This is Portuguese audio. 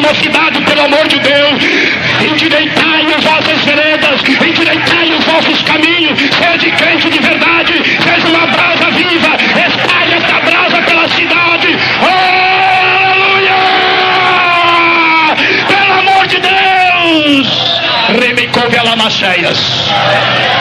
mocidade, pelo amor de Deus. Endireitai as vossas veredas, endireitai os vossos caminhos, sede crente de verdade, seja uma brasa viva, espalhe esta brasa pela cidade. Aleluia! Pelo amor de Deus! Remicou-me a lamaceias.